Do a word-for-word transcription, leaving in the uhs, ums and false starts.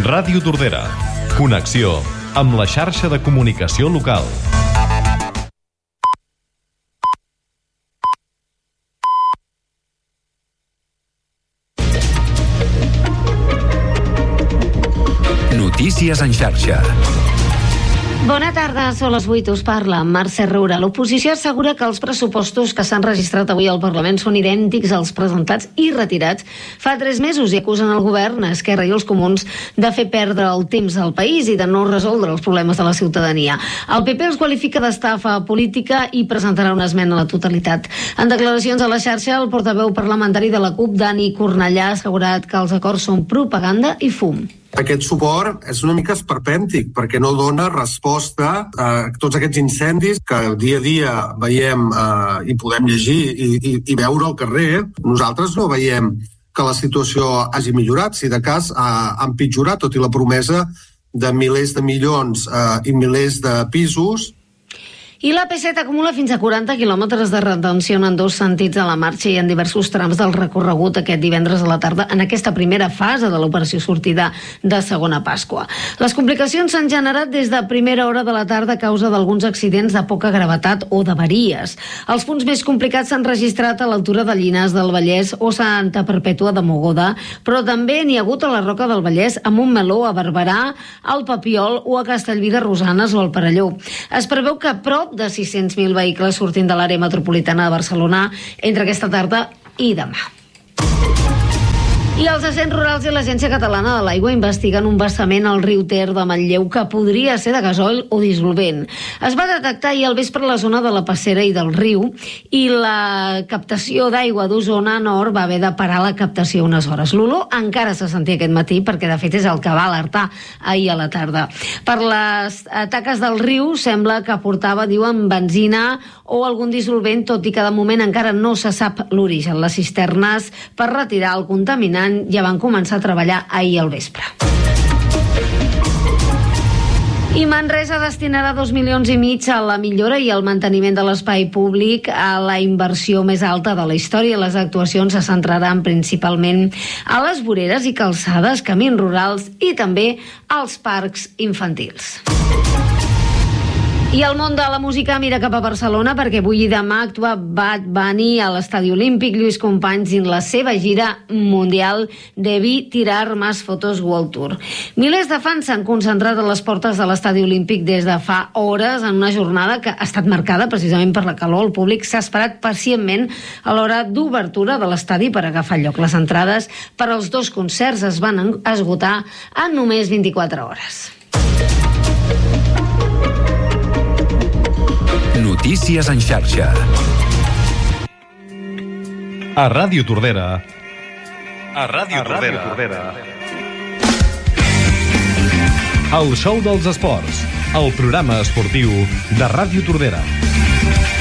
Ràdio Tordera. Connexió amb la xarxa de comunicació local. Notícies en xarxa. Bona tarda, són les vuit, us parla Mercè Roura. L'oposició assegura que els pressupostos que s'han registrat avui al Parlament són idèntics als presentats i retirats fa tres mesos i acusen el govern, Esquerra i els Comuns de fer perdre el temps al país i de no resoldre els problemes de la ciutadania. El P P els qualifica d'estafa política i presentarà una esmena a la totalitat. En declaracions a la xarxa, el portaveu parlamentari de la CUP, Dani Cornellà, ha assegurat que els acords són propaganda i fum. Aquest suport és una mica esperpèntic perquè no dona resposta a tots aquests incendis que dia a dia veiem eh, i podem llegir i, i, i veure al carrer. Nosaltres no veiem que la situació hagi millorat, si de cas ha empitjorat, tot i la promesa de milers de milions eh, i milers de pisos. I l'A P set acumula fins a quaranta quilòmetres de retenció en dos sentits a la marxa i en diversos trams del recorregut aquest divendres a la tarda en aquesta primera fase de l'operació sortida de segona Pasqua. Les complicacions s'han generat des de primera hora de la tarda a causa d'alguns accidents de poca gravetat o d'avaries. Els punts més complicats s'han registrat a l'altura de Llinars del Vallès o Santa Perpètua de Mogoda, però també n'hi ha hagut a la Roca del Vallès, a Montmeló, a Barberà, al Papiol o a Castellví de Rosanes o al Perelló. Es preveu que prop de sis-cents mil vehicles sortint de l'àrea metropolitana de Barcelona entre aquesta tarda i demà. I els agents rurals i l'Agència Catalana de l'Aigua investiguen un vessament al riu Ter de Manlleu que podria ser de gasoil o dissolvent. Es va detectar ahir al vespre a la zona de la Passera i del riu i la captació d'aigua d'Osona Nord va haver de parar la captació unes hores. L'olor encara se sentia aquest matí perquè de fet és el que va alertar ahir a la tarda. Per les taques del riu sembla que portava, diuen, benzina o algun dissolvent, tot i que de moment encara no se sap l'origen. Les cisternes per retirar el contaminant ja van començar a treballar ahir al vespre. I Manresa destinarà dos milions i mig a la millora i al manteniment de l'espai públic, a la inversió més alta de la història. Les actuacions se centraran principalment a les voreres i calçades, camins rurals i també als parcs infantils. I el món de la música mira cap a Barcelona perquè avui i demà actua Bad Bunny a l'Estadi Olímpic. Lluís Companys en la seva gira mundial Debí tirar más fotos World Tour. Milers de fans s'han concentrat a les portes de l'Estadi Olímpic des de fa hores en una jornada que ha estat marcada precisament per la calor. El públic s'ha esperat pacientment a l'hora d'obertura de l'estadi per agafar lloc. Les entrades per als dos concerts es van esgotar en només vint-i-quatre hores. Notícies en xarxa. A Ràdio Tordera. A Ràdio Tordera. El show dels esports. El programa esportiu de Ràdio Tordera.